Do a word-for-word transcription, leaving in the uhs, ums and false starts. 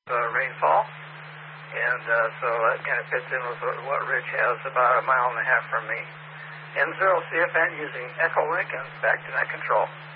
uh, rainfall. And uh, so that kind of fits in with what, what Rich has about a mile and a half from me. N zero C F N using Echolink and back to net control.